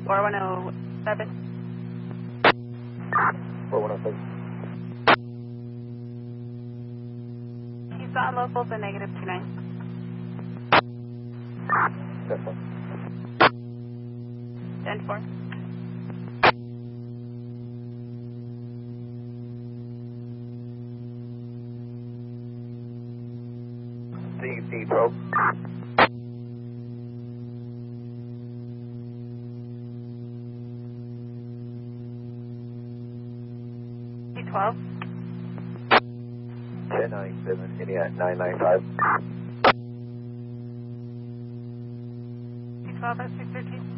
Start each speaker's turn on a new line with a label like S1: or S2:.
S1: 4107.
S2: 4107.
S1: He's on local to negative 29.
S2: That's fine.
S1: 10-4.
S2: DC probe.
S1: C12.
S2: 1097, Indiana 995.
S1: C12 at 613.